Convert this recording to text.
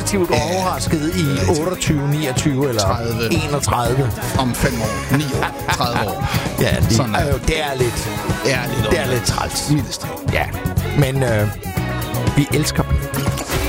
positivt overrasket i 28, 29 eller 30. 31. Om 5 år, 9 år, 30 år. Ja, Sådan er det. det er lidt træls. Mildest. Ja, men vi elsker dem.